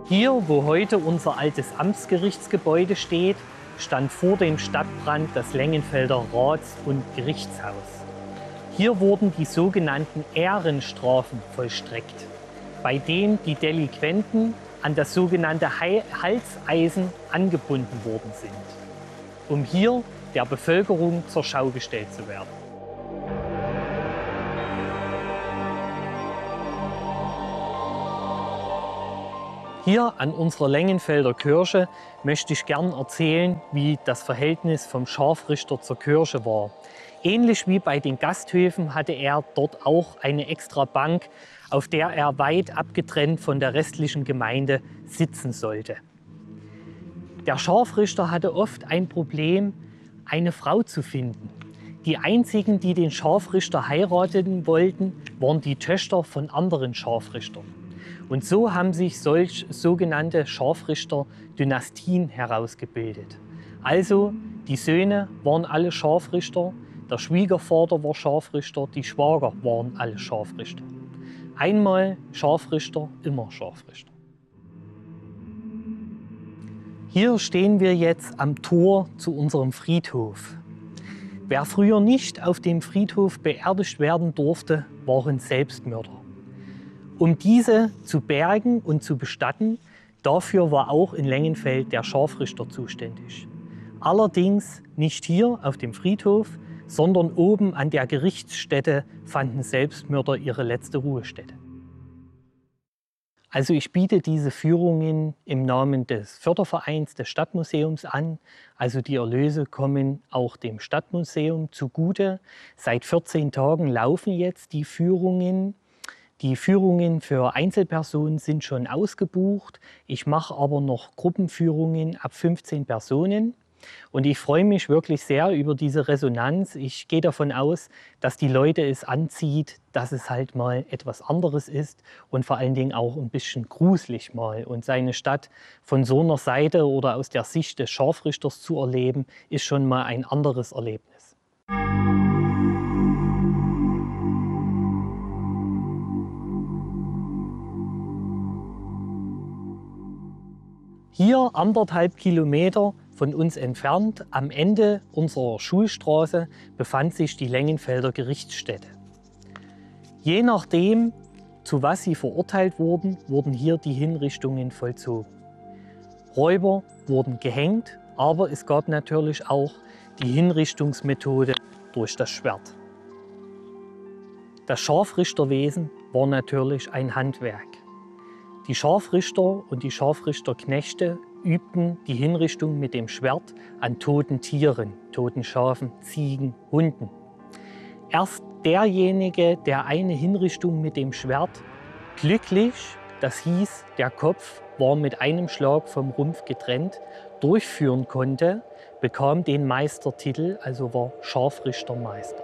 Hier, wo heute unser altes Amtsgerichtsgebäude steht, stand vor dem Stadtbrand das Lengenfelder Rats- und Gerichtshaus. Hier wurden die sogenannten Ehrenstrafen vollstreckt, bei denen die Delinquenten an das sogenannte Halseisen angebunden worden sind, um hier der Bevölkerung zur Schau gestellt zu werden. Hier an unserer Lengenfelder Kirche möchte ich gern erzählen, wie das Verhältnis vom Scharfrichter zur Kirche war. Ähnlich wie bei den Gasthöfen hatte er dort auch eine extra Bank, auf der er weit abgetrennt von der restlichen Gemeinde sitzen sollte. Der Scharfrichter hatte oft ein Problem, eine Frau zu finden. Die einzigen, die den Scharfrichter heiraten wollten, waren die Töchter von anderen Scharfrichtern. Und so haben sich solch sogenannte Scharfrichter-Dynastien herausgebildet. Also die Söhne waren alle Scharfrichter, der Schwiegervater war Scharfrichter, die Schwager waren alle Scharfrichter. Einmal Scharfrichter, immer Scharfrichter. Hier stehen wir jetzt am Tor zu unserem Friedhof. Wer früher nicht auf dem Friedhof beerdigt werden durfte, waren Selbstmörder. Um diese zu bergen und zu bestatten, dafür war auch in Lengenfeld der Scharfrichter zuständig. Allerdings nicht hier auf dem Friedhof, sondern oben an der Gerichtsstätte fanden Selbstmörder ihre letzte Ruhestätte. Also ich biete diese Führungen im Namen des Fördervereins des Stadtmuseums an. Also die Erlöse kommen auch dem Stadtmuseum zugute. Seit 14 Tagen laufen jetzt die Führungen. Die Führungen für Einzelpersonen sind schon ausgebucht. Ich mache aber noch Gruppenführungen ab 15 Personen. Und ich freue mich wirklich sehr über diese Resonanz. Ich gehe davon aus, dass die Leute es anzieht, dass es halt mal etwas anderes ist und vor allen Dingen auch ein bisschen gruselig mal. Und seine Stadt von so einer Seite oder aus der Sicht des Scharfrichters zu erleben, ist schon mal ein anderes Erlebnis. Hier 1,5 Kilometer von uns entfernt, am Ende unserer Schulstraße, befand sich die Lengenfelder Gerichtsstätte. Je nachdem, zu was sie verurteilt wurden, wurden hier die Hinrichtungen vollzogen. Räuber wurden gehängt, aber es gab natürlich auch die Hinrichtungsmethode durch das Schwert. Das Scharfrichterwesen war natürlich ein Handwerk. Die Scharfrichter und die Scharfrichterknechte übten die Hinrichtung mit dem Schwert an toten Tieren, toten Schafen, Ziegen, Hunden. Erst derjenige, der eine Hinrichtung mit dem Schwert glücklich, das hieß, der Kopf war mit einem Schlag vom Rumpf getrennt, durchführen konnte, bekam den Meistertitel, also war Scharfrichtermeister.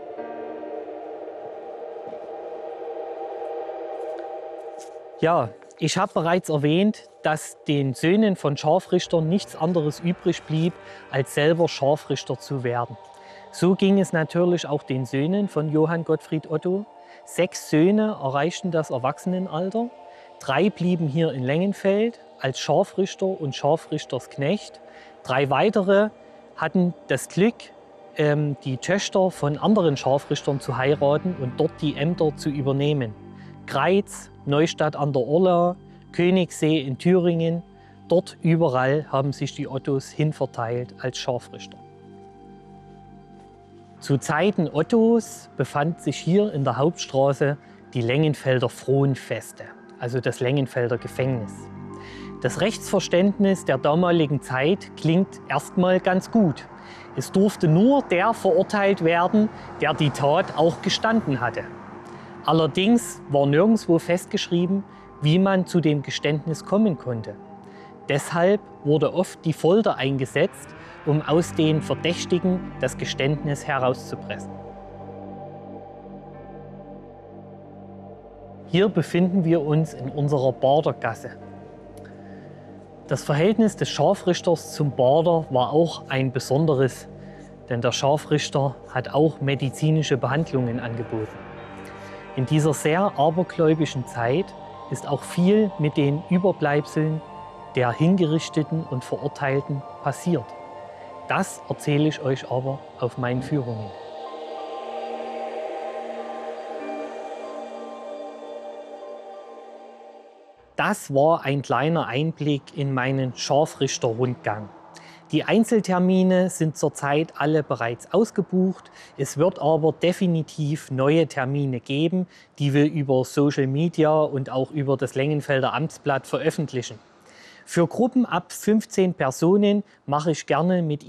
Ja, ich habe bereits erwähnt, dass den Söhnen von Scharfrichtern nichts anderes übrig blieb, als selber Scharfrichter zu werden. So ging es natürlich auch den Söhnen von Johann Gottfried Otto. 6 Söhne erreichten das Erwachsenenalter. 3 blieben hier in Lengenfeld als Scharfrichter und Scharfrichtersknecht. 3 weitere hatten das Glück, die Töchter von anderen Scharfrichtern zu heiraten und dort die Ämter zu übernehmen. Greiz, Neustadt an der Orla, Königssee in Thüringen. Dort überall haben sich die Ottos hinverteilt als Scharfrichter. Zu Zeiten Ottos befand sich hier in der Hauptstraße die Lengenfelder Fronfeste, also das Lengenfelder Gefängnis. Das Rechtsverständnis der damaligen Zeit klingt erstmal ganz gut. Es durfte nur der verurteilt werden, der die Tat auch gestanden hatte. Allerdings war nirgendwo festgeschrieben, wie man zu dem Geständnis kommen konnte. Deshalb wurde oft die Folter eingesetzt, um aus den Verdächtigen das Geständnis herauszupressen. Hier befinden wir uns in unserer Badergasse. Das Verhältnis des Scharfrichters zum Bader war auch ein besonderes, denn der Scharfrichter hat auch medizinische Behandlungen angeboten. In dieser sehr abergläubischen Zeit ist auch viel mit den Überbleibseln der Hingerichteten und Verurteilten passiert. Das erzähle ich euch aber auf meinen Führungen. Das war ein kleiner Einblick in meinen Scharfrichterrundgang. Die Einzeltermine sind zurzeit alle bereits ausgebucht. Es wird aber definitiv neue Termine geben, die wir über Social Media und auch über das Lengenfelder Amtsblatt veröffentlichen. Für Gruppen ab 15 Personen mache ich gerne mit